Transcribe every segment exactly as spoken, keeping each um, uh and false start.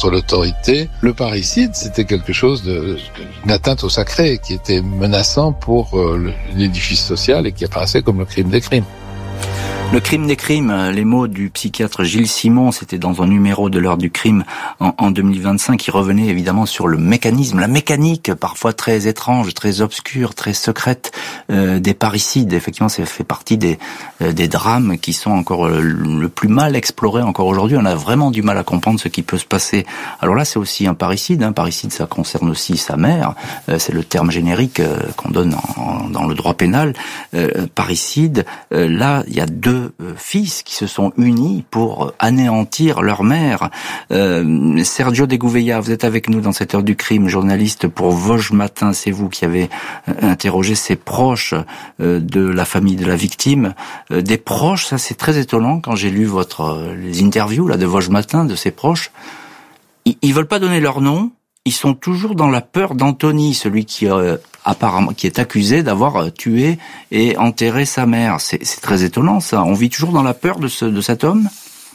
contre l'autorité. Le parricide, c'était quelque chose de, une atteinte au sacré qui était menaçant pour euh, l'édifice social et qui apparaissait comme le crime des crimes. Le crime des crimes, les mots du psychiatre Gilles Simon, c'était dans un numéro de l'heure du crime en, en deux mille vingt-cinq, qui revenait évidemment sur le mécanisme, la mécanique parfois très étrange, très obscure, très secrète euh, des parricides. Effectivement, ça fait partie des, euh, des drames qui sont encore le, le plus mal explorés encore aujourd'hui. On a vraiment du mal à comprendre ce qui peut se passer. Alors là, c'est aussi un parricide. Hein. Parricide, ça concerne aussi sa mère. Euh, c'est le terme générique euh, qu'on donne en, en, dans le droit pénal. Euh, parricide, euh, là, il y a deux fils qui se sont unis pour anéantir leur mère. Euh, Sergio de Gouveia, vous êtes avec nous dans cette heure du crime, journaliste pour Vosges Matin. C'est vous qui avez interrogé ces proches euh, de la famille de la victime. Euh, des proches, ça c'est très étonnant quand j'ai lu votre euh, les interviews là de Vosges Matin de ces proches. Ils, ils veulent pas donner leur nom. Ils sont toujours dans la peur d'Anthony, celui qui euh, apparemment qui est accusé d'avoir tué et enterré sa mère. C'est, c'est très étonnant, ça. On vit toujours dans la peur de ce de cet homme.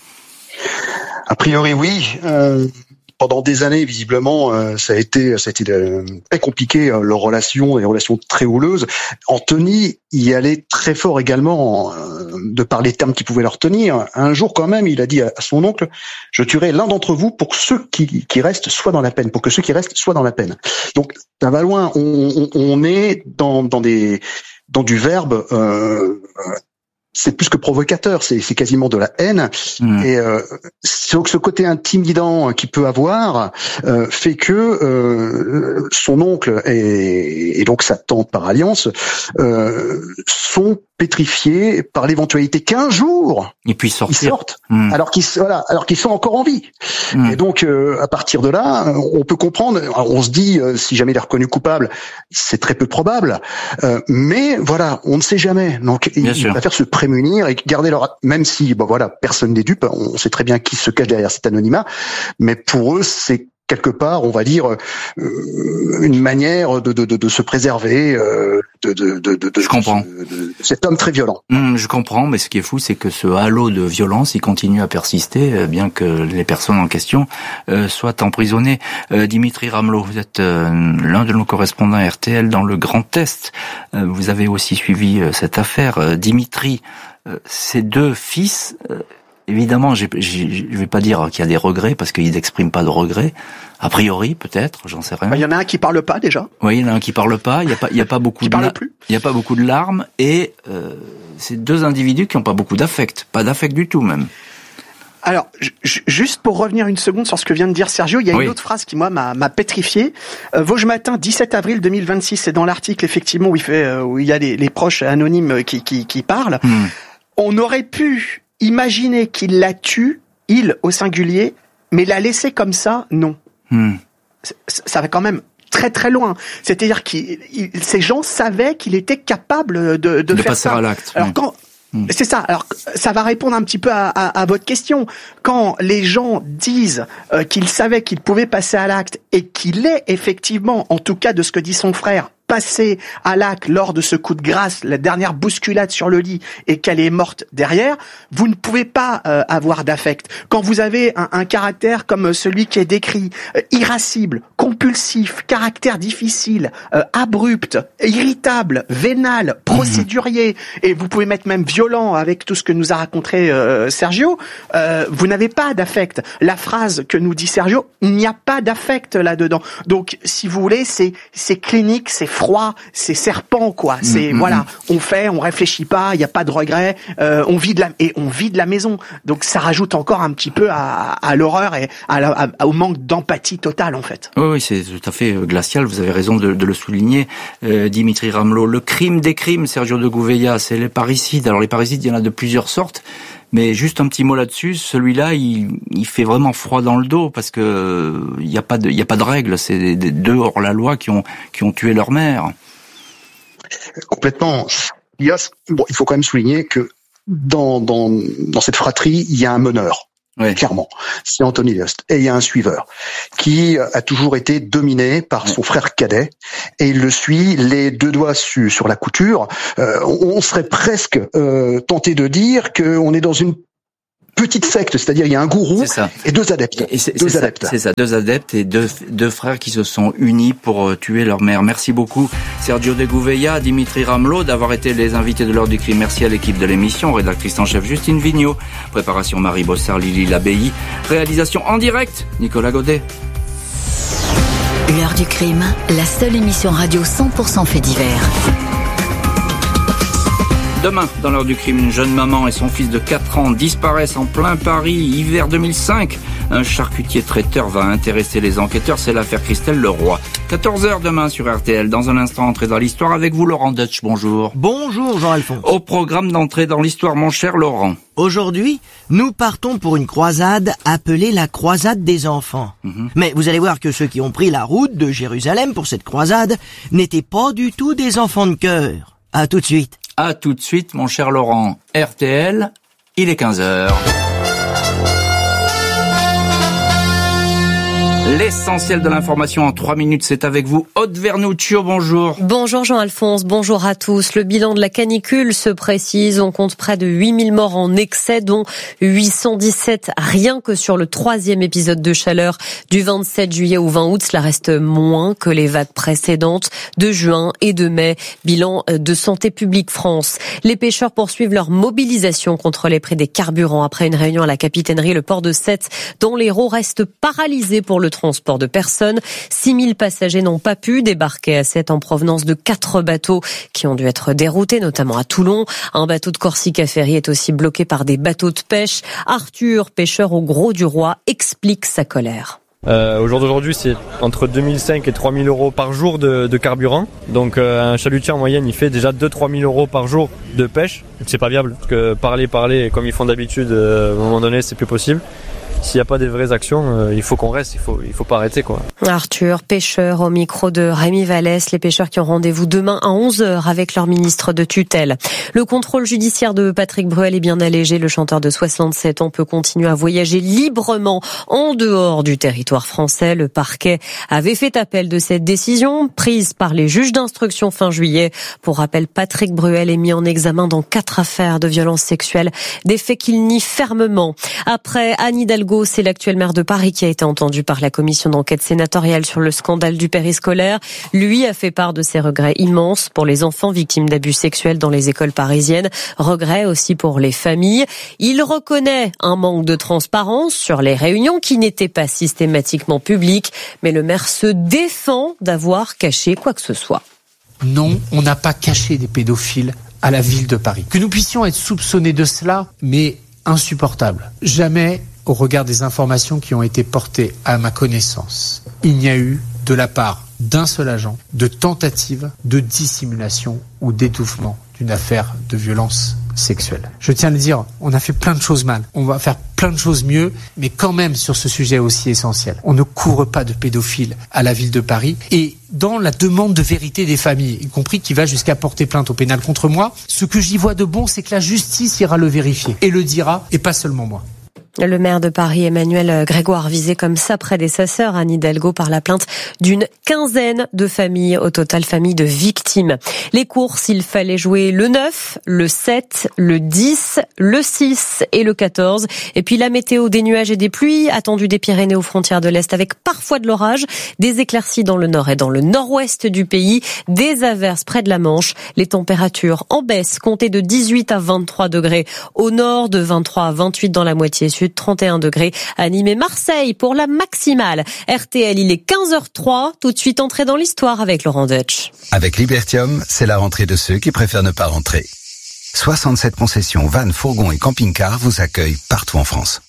A priori, oui. Euh, pendant des années, visiblement, euh, ça a été, ça a été euh, très compliqué euh, leur relation, des relations très houleuses. Anthony y allait très fort également, euh, de par les termes qu'il pouvait leur tenir. Un jour, quand même, il a dit à, à son oncle : « Je tuerai l'un d'entre vous pour que ceux qui, qui restent soient dans la peine, pour que ceux qui restent soient dans la peine. » Donc, ça va loin. On, on, on est dans, dans des, dans du verbe. Euh, c'est plus que provocateur, c'est, c'est quasiment de la haine. Mmh. Et euh, ce, ce côté intimidant qu'il peut avoir euh, fait que euh, son oncle et, et donc sa tante par alliance euh, sont pétrifiés par l'éventualité qu'un jour ils puissent sortir, ils sortent, mmh. alors qu'ils voilà, alors qu'ils sont encore en vie. Mmh. Et donc euh, à partir de là, on peut comprendre. On se dit euh, si jamais il est reconnu coupable, c'est très peu probable, euh, mais voilà, on ne sait jamais. Donc Bien ils préfèrent se prémunir et garder leur, même si bon voilà, personne n'est dupe. On sait très bien qui se cache derrière cet anonymat, mais pour eux c'est quelque part, on va dire, euh, une manière de, de, de, de se préserver euh, de, de, de, de, je comprends. De, de, de cet homme très violent. Mmh, je comprends, mais ce qui est fou, c'est que ce halo de violence, il continue à persister, bien que les personnes en question euh, soient emprisonnées. Euh, Dimitri Ramelot, vous êtes euh, l'un de nos correspondants R T L dans le Grand Est. Euh, vous avez aussi suivi euh, cette affaire. Euh, Dimitri, euh, ces deux fils... Euh, Évidemment, j'ai, j'ai, je vais pas dire qu'il y a des regrets parce qu'ils n'expriment pas de regrets. A priori, peut-être, j'en sais rien. Il y en a un qui parle pas déjà. Oui, il y en a un qui parle pas. Il y a pas, il y a pas beaucoup qui de, parle plus. Il y a pas beaucoup de larmes et euh, c'est deux individus qui ont pas beaucoup d'affect, pas d'affect du tout même. Alors, j- juste pour revenir une seconde sur ce que vient de dire Sergio, il y a oui. une autre phrase qui, moi, m'a, m'a pétrifié. Euh, Vosges Matin, dix-sept avril deux mille vingt-six, c'est dans l'article, effectivement, où il, fait, euh, où il y a les, les proches anonymes qui, qui, qui parlent. Hmm. On aurait pu imaginer qu'il la tue, il au singulier, mais la laisser comme ça, non. Hmm. Ça va quand même très très loin. C'est-à-dire que ces gens savaient qu'il était capable de, de, de faire passer ça. à l'acte. Alors quand hmm. c'est ça. Alors ça va répondre un petit peu à, à, à votre question. Quand les gens disent euh, qu'ils savaient qu'il pouvait passer à l'acte et qu'il est effectivement, en tout cas de ce que dit son frère, passé à l'acte lors de ce coup de grâce, la dernière bousculade sur le lit, et qu'elle est morte derrière, vous ne pouvez pas euh, avoir d'affect. Quand vous avez un, un caractère comme celui qui est décrit, euh, irascible, compulsif, caractère difficile, euh, abrupt, irritable, vénal, procédurier, mmh. et vous pouvez mettre même violent avec tout ce que nous a raconté euh, Sergio, euh, vous n'avez pas d'affect. La phrase que nous dit Sergio, il n'y a pas d'affect là-dedans. Donc, si vous voulez, c'est, c'est clinique, c'est froid, c'est serpent, quoi. C'est mmh, voilà, mmh. on fait, on réfléchit pas, il y a pas de regret, euh, on vit de la et on vit de la maison. Donc ça rajoute encore un petit peu à, à l'horreur et à la, à, au manque d'empathie totale en fait. Oui, oui, c'est tout à fait glacial. Vous avez raison de, de le souligner, euh, Dimitri Ramelot. Le crime des crimes, Sergio de Gouveia, c'est les parricides. Alors les parricides, il y en a de plusieurs sortes. Mais juste un petit mot là-dessus, celui-là, il, il fait vraiment froid dans le dos parce que il y a pas de, il y a pas de règle. C'est des, des deux hors la loi qui ont qui ont tué leur mère. Complètement. Il y a, bon, il faut quand même souligner que dans dans dans cette fratrie, il y a un meneur. Oui. Clairement, c'est Anthony Lust. Et il y a un suiveur qui a toujours été dominé par oui. son frère cadet et il le suit les deux doigts su, sur la couture. Euh, on serait presque euh, tenté de dire qu'on est dans une petite secte, c'est-à-dire il y a un gourou et deux adeptes. Et c'est, deux c'est adeptes. Ça, c'est ça, deux adeptes et deux, deux frères qui se sont unis pour tuer leur mère. Merci beaucoup Sergio de Gouveia, Dimitri Ramelot d'avoir été les invités de l'heure du crime. Merci à l'équipe de l'émission, rédactrice en chef Justine Vigneault, préparation Marie Bossard, Lily Labbaye, réalisation en direct Nicolas Godet. L'heure du crime, la seule émission radio cent pour cent fait divers. Demain, dans l'heure du crime, une jeune maman et son fils de quatre ans disparaissent en plein Paris, hiver deux mille cinq. Un charcutier traiteur va intéresser les enquêteurs, c'est l'affaire Christelle Leroy. quatorze heures demain sur R T L. Dans un instant, entrée dans l'histoire avec vous, Laurent Deutsch. Bonjour. Bonjour, Jean-Alphonse. Au programme d'entrée dans l'histoire, mon cher Laurent. Aujourd'hui, nous partons pour une croisade appelée la croisade des enfants. Mmh. Mais vous allez voir que ceux qui ont pris la route de Jérusalem pour cette croisade n'étaient pas du tout des enfants de cœur. À tout de suite. À tout de suite, mon cher Laurent. R T L, il est quinze heures. L'essentiel de l'information en trois minutes, c'est avec vous. Aude Vernuccio, bonjour. Bonjour Jean-Alphonse, bonjour à tous. Le bilan de la canicule se précise. On compte près de huit mille morts en excès, dont huit cent dix-sept rien que sur le troisième épisode de chaleur du vingt-sept juillet au vingt août. Cela reste moins que les vagues précédentes de juin et de mai. Bilan de Santé publique France. Les pêcheurs poursuivent leur mobilisation contre les prix des carburants. Après une réunion à la capitainerie, le port de Sète, dont l'Hérault reste paralysé pour le transport de personnes. six mille passagers n'ont pas pu débarquer à Sète en provenance de quatre bateaux qui ont dû être déroutés, notamment à Toulon. Un bateau de Corsica Ferry est aussi bloqué par des bateaux de pêche. Arthur, pêcheur au Gros du Roi, explique sa colère. Euh, au jour d'aujourd'hui, c'est entre deux mille cinq et trois mille euros par jour de, de carburant. Donc euh, un chalutier en moyenne, il fait déjà deux à trois mille euros par jour de pêche. C'est pas viable, parce que parler, parler, comme ils font d'habitude, euh, à un moment donné, c'est plus possible. S'il n'y a pas des vraies actions, euh, il faut qu'on reste, il faut, il faut pas arrêter, quoi. Arthur, pêcheur au micro de Rémi Vallès, les pêcheurs qui ont rendez-vous demain à onze heures avec leur ministre de tutelle. Le contrôle judiciaire de Patrick Bruel est bien allégé. Le chanteur de soixante-sept ans peut continuer à voyager librement en dehors du territoire français. Le parquet avait fait appel de cette décision prise par les juges d'instruction fin juillet. Pour rappel, Patrick Bruel est mis en examen dans quatre affaires de violences sexuelles, des faits qu'il nie fermement. Après Anne Hidalgo, c'est l'actuel maire de Paris qui a été entendu par la commission d'enquête sénatoriale sur le scandale du périscolaire. Lui a fait part de ses regrets immenses pour les enfants victimes d'abus sexuels dans les écoles parisiennes. Regrets aussi pour les familles. Il reconnaît un manque de transparence sur les réunions qui n'étaient pas systématiquement publiques, mais le maire se défend d'avoir caché quoi que ce soit. Non, on n'a pas caché des pédophiles à la ville de Paris. Que nous puissions être soupçonnés de cela, mais insupportable. Jamais, au regard des informations qui ont été portées à ma connaissance, il n'y a eu, de la part d'un seul agent, de tentative de dissimulation ou d'étouffement d'une affaire de violence sexuelle. Je tiens à le dire, on a fait plein de choses mal, on va faire plein de choses mieux, mais quand même sur ce sujet aussi essentiel. On ne couvre pas de pédophiles à la ville de Paris, et dans la demande de vérité des familles, y compris qui va jusqu'à porter plainte au pénal contre moi, ce que j'y vois de bon, c'est que la justice ira le vérifier, et le dira, et pas seulement moi. Le maire de Paris, Emmanuel Grégoire, visé comme sa prédécesseur, Anne Hidalgo, par la plainte d'une quinzaine de familles, au total familles de victimes. Les courses, il fallait jouer le neuf, le sept, le dix, le six et le quatorze. Et puis la météo, des nuages et des pluies attendues des Pyrénées aux frontières de l'Est, avec parfois de l'orage, des éclaircies dans le nord et dans le nord-ouest du pays, des averses près de la Manche. Les températures en baisse, comptées de dix-huit à vingt-trois degrés au nord, de vingt-trois à vingt-huit dans la moitié sud, trente et un degrés à Nîmes et Marseille pour la maximale. R T L, il est quinze heures trois. Tout de suite, entrée dans l'histoire avec Laurent Deutsch. Avec Libertium, c'est la rentrée de ceux qui préfèrent ne pas rentrer. soixante-sept concessions, vannes, fourgons et camping-cars vous accueillent partout en France.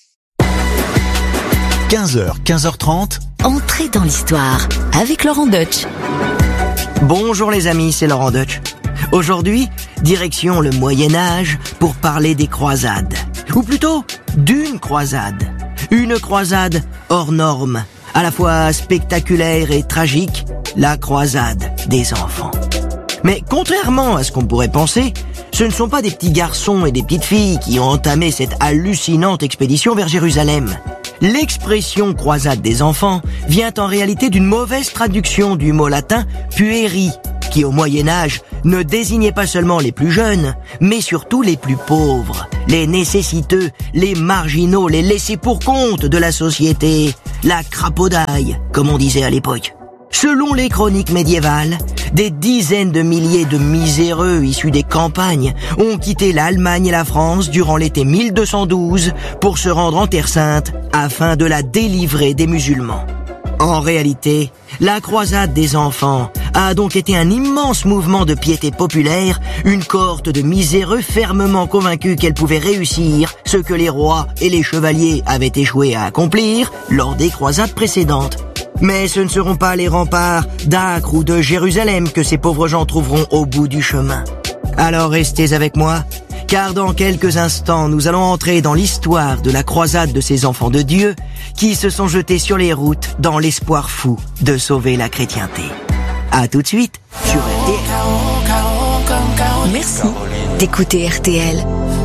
quinze heures, quinze heures trente. Entrée dans l'histoire avec Laurent Deutsch. Bonjour les amis, c'est Laurent Deutsch. Aujourd'hui, direction le Moyen-Âge pour parler des croisades. Ou plutôt, d'une croisade. Une croisade hors norme, à la fois spectaculaire et tragique, la croisade des enfants. Mais contrairement à ce qu'on pourrait penser, ce ne sont pas des petits garçons et des petites filles qui ont entamé cette hallucinante expédition vers Jérusalem. L'expression croisade des enfants vient en réalité d'une mauvaise traduction du mot latin pueri, qui au Moyen-Âge ne désignait pas seulement les plus jeunes, mais surtout les plus pauvres, les nécessiteux, les marginaux, les laissés pour compte de la société, la crapaudaille, comme on disait à l'époque. Selon les chroniques médiévales, des dizaines de milliers de miséreux issus des campagnes ont quitté l'Allemagne et la France durant l'été mille deux cent douze pour se rendre en Terre Sainte afin de la délivrer des musulmans. En réalité, la croisade des enfants a donc été un immense mouvement de piété populaire, une cohorte de miséreux fermement convaincus qu'elle pouvait réussir ce que les rois et les chevaliers avaient échoué à accomplir lors des croisades précédentes. Mais ce ne seront pas les remparts d'Acre ou de Jérusalem que ces pauvres gens trouveront au bout du chemin. Alors restez avec moi, car dans quelques instants, nous allons entrer dans l'histoire de la croisade de ces enfants de Dieu qui se sont jetés sur les routes dans l'espoir fou de sauver la chrétienté. À tout de suite sur R T L. Merci d'écouter R T L.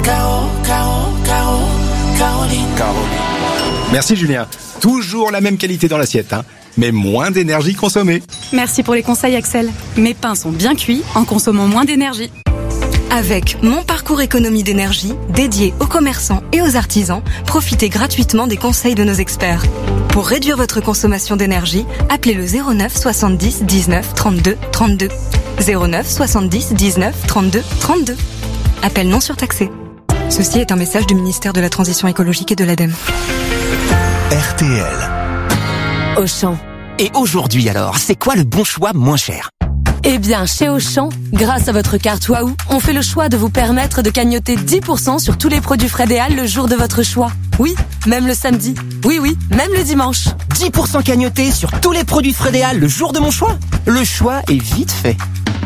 Merci Julien. Toujours la même qualité dans l'assiette, hein, mais moins d'énergie consommée. Merci pour les conseils Axel. Mes pains sont bien cuits en consommant moins d'énergie. Avec Mon Parcours Économie d'énergie, dédié aux commerçants et aux artisans, profitez gratuitement des conseils de nos experts. Pour réduire votre consommation d'énergie, appelez le zéro neuf soixante-dix dix-neuf trente-deux trente-deux. zéro neuf soixante-dix dix-neuf trente-deux trente-deux. Appel non surtaxé. Ceci est un message du ministère de la Transition écologique et de l'ADEME. R T L. Auchan. Et aujourd'hui alors, c'est quoi le bon choix moins cher ? Eh bien, chez Auchan, grâce à votre carte Waouh, on fait le choix de vous permettre de cagnotter dix pour cent sur tous les produits Frédéal le jour de votre choix. Oui, même le samedi. Oui, oui, même le dimanche. dix pour cent cagnotés sur tous les produits Frédéal le jour de mon choix ? Le choix est vite fait.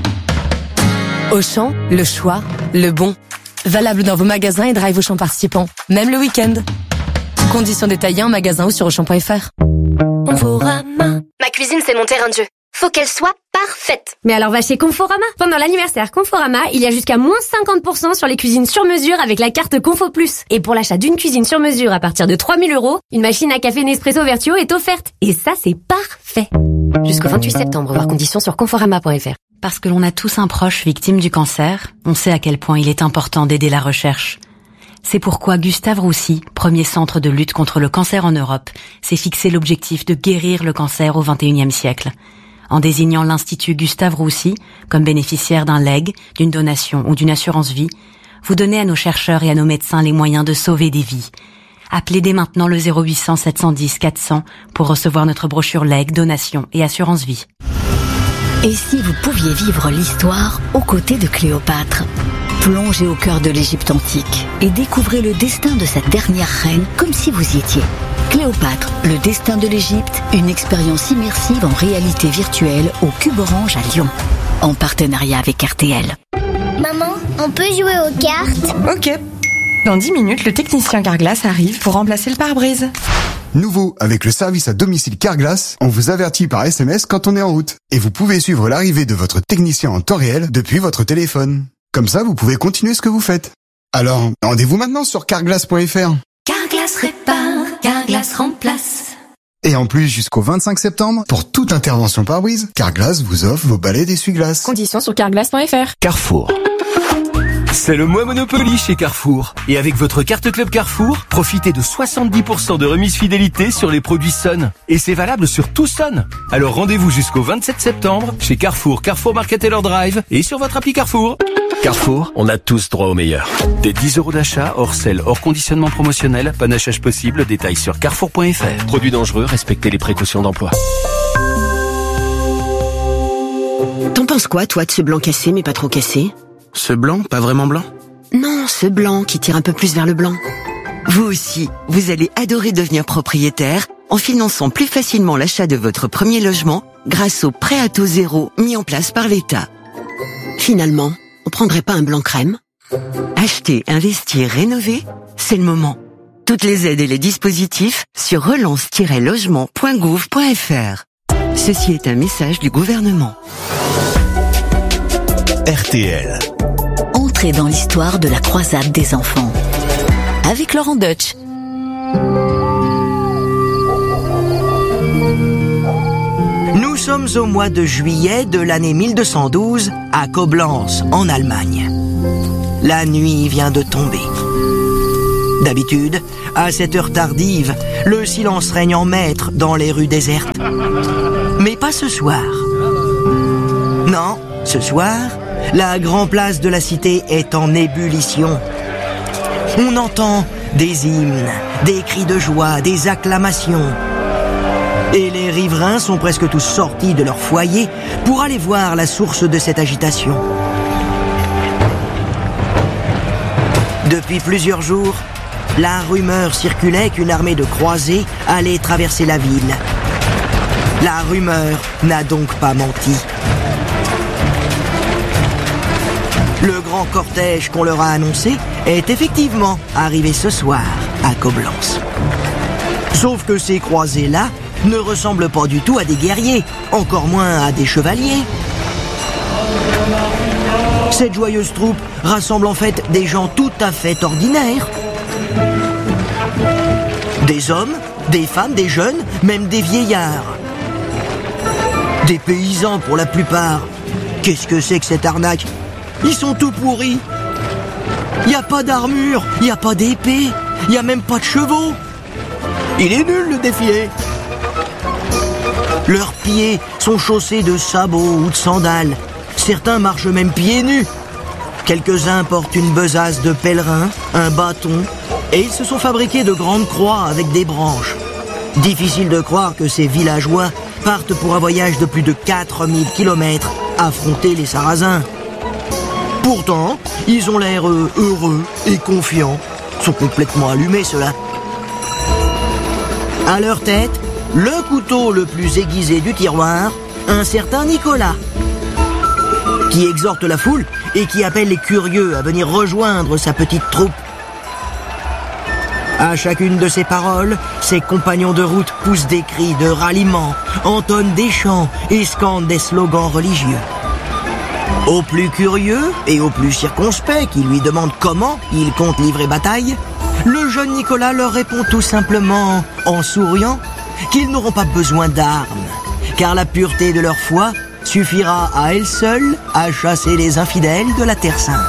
Auchan, le choix, le bon. Valable dans vos magasins et drive Auchan participants, même le week-end. Conditions détaillées en magasin ou sur auchan point f r. Conforama. Ma cuisine, c'est mon terrain de jeu. Faut qu'elle soit parfaite. Mais alors va chez Conforama. Pendant l'anniversaire Conforama, il y a jusqu'à moins cinquante pour cent sur les cuisines sur mesure avec la carte Confo Plus. Et pour l'achat d'une cuisine sur mesure à partir de trois mille euros, une machine à café Nespresso Vertuo est offerte. Et ça, c'est parfait. Jusqu'au vingt-huit septembre, voir conditions sur conforama point f r. Parce que l'on a tous un proche victime du cancer, on sait à quel point il est important d'aider la recherche. C'est pourquoi Gustave Roussy, premier centre de lutte contre le cancer en Europe, s'est fixé l'objectif de guérir le cancer au vingt et unième siècle. En désignant l'Institut Gustave Roussy comme bénéficiaire d'un legs, d'une donation ou d'une assurance vie, vous donnez à nos chercheurs et à nos médecins les moyens de sauver des vies. Appelez dès maintenant le zéro huit cents sept cent dix quatre cents pour recevoir notre brochure legs, donation et assurance vie. Et si vous pouviez vivre l'histoire aux côtés de Cléopâtre ? Plongez au cœur de l'Égypte antique et découvrez le destin de cette dernière reine comme si vous y étiez. Cléopâtre, le destin de l'Égypte, une expérience immersive en réalité virtuelle au Cube Orange à Lyon. En partenariat avec R T L. Maman, on peut jouer aux cartes ? Ok. Dans dix minutes, le technicien Carglass arrive pour remplacer le pare-brise. Nouveau, avec le service à domicile Carglass, on vous avertit par S M S quand on est en route. Et vous pouvez suivre l'arrivée de votre technicien en temps réel depuis votre téléphone. Comme ça, vous pouvez continuer ce que vous faites. Alors, rendez-vous maintenant sur carglass point f r. Carglass répare, Carglass remplace. Et en plus, jusqu'au vingt-cinq septembre, pour toute intervention pare-brise, Carglass vous offre vos balais d'essuie-glace. Conditions sur carglass point f r. Carrefour. C'est le mois Monopoly chez Carrefour. Et avec votre carte Club Carrefour, profitez de soixante-dix pour cent de remise fidélité sur les produits Sun. Et c'est valable sur tout Sun. Alors rendez-vous jusqu'au vingt-sept septembre chez Carrefour, Carrefour Market et leur Drive et sur votre appli Carrefour. Carrefour, on a tous droit au meilleur. Des dix euros d'achat, hors sel, hors conditionnement promotionnel, panachage possible, détails sur carrefour point f r. Produits dangereux, respectez les précautions d'emploi. T'en penses quoi, toi, de ce blanc cassé, mais pas trop cassé ? Ce blanc, pas vraiment blanc ? Non, ce blanc qui tire un peu plus vers le blanc. Vous aussi, vous allez adorer devenir propriétaire en finançant plus facilement l'achat de votre premier logement grâce au prêt à taux zéro mis en place par l'État. Finalement, on prendrait pas un blanc crème ? Acheter, investir, rénover, c'est le moment. Toutes les aides et les dispositifs sur relance tiret logement point gouv point f r. Ceci est un message du gouvernement. R T L. Entrez dans l'histoire de la croisade des enfants. Avec Laurent Deutsch. Nous sommes au mois de juillet de l'année mille deux cent douze à Koblenz, en Allemagne. La nuit vient de tomber. D'habitude, à cette heure tardive, le silence règne en maître dans les rues désertes. Mais pas ce soir. Non, ce soir, la grande place de la cité est en ébullition. On entend des hymnes, des cris de joie, des acclamations. Et les riverains sont presque tous sortis de leur foyer pour aller voir la source de cette agitation. Depuis plusieurs jours, la rumeur circulait qu'une armée de croisés allait traverser la ville. La rumeur n'a donc pas menti. Le grand cortège qu'on leur a annoncé est effectivement arrivé ce soir à Koblenz. Sauf que ces croisés-là ne ressemblent pas du tout à des guerriers, encore moins à des chevaliers. Cette joyeuse troupe rassemble en fait des gens tout à fait ordinaires. Des hommes, des femmes, des jeunes, même des vieillards. Des paysans pour la plupart. Qu'est-ce que c'est que cette arnaque? Ils sont tout pourris. Il n'y a pas d'armure, il n'y a pas d'épée, il n'y a même pas de chevaux. Il est nul le défilé. Leurs pieds sont chaussés de sabots ou de sandales. Certains marchent même pieds nus. Quelques-uns portent une besace de pèlerin, un bâton, et ils se sont fabriqués de grandes croix avec des branches. Difficile de croire que ces villageois partent pour un voyage de plus de quatre mille kilomètres affronter les Sarrasins. Pourtant, ils ont l'air euh, heureux et confiants. Ils sont complètement allumés, ceux-là. À leur tête, le couteau le plus aiguisé du tiroir, un certain Nicolas, qui exhorte la foule et qui appelle les curieux à venir rejoindre sa petite troupe. À chacune de ses paroles, ses compagnons de route poussent des cris de ralliement, entonnent des chants et scandent des slogans religieux. Aux plus curieux et aux plus circonspects qui lui demandent comment il compte livrer bataille, le jeune Nicolas leur répond tout simplement, en souriant, qu'ils n'auront pas besoin d'armes, car la pureté de leur foi suffira à elle seule à chasser les infidèles de la Terre Sainte.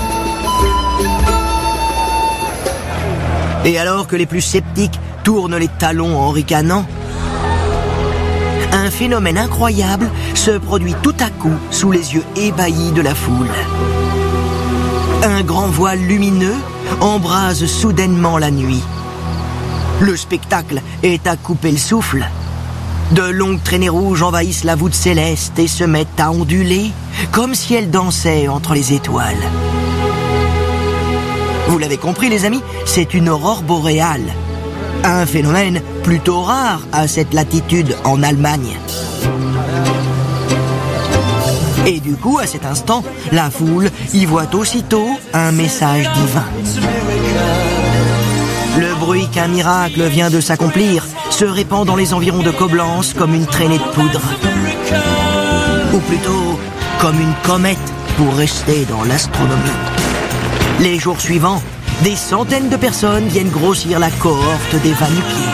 Et alors que les plus sceptiques tournent les talons en ricanant, un phénomène incroyable se produit tout à coup sous les yeux ébahis de la foule. Un grand voile lumineux embrase soudainement la nuit. Le spectacle est à couper le souffle. De longues traînées rouges envahissent la voûte céleste et se mettent à onduler comme si elles dansaient entre les étoiles. Vous l'avez compris les amis, c'est une aurore boréale. Un phénomène plutôt rare à cette latitude en Allemagne. Et du coup, à cet instant, la foule y voit aussitôt un message divin. Le bruit qu'un miracle vient de s'accomplir se répand dans les environs de Koblenz comme une traînée de poudre. Ou plutôt, comme une comète pour rester dans l'astronomie. Les jours suivants, des centaines de personnes viennent grossir la cohorte des va-nu-pieds.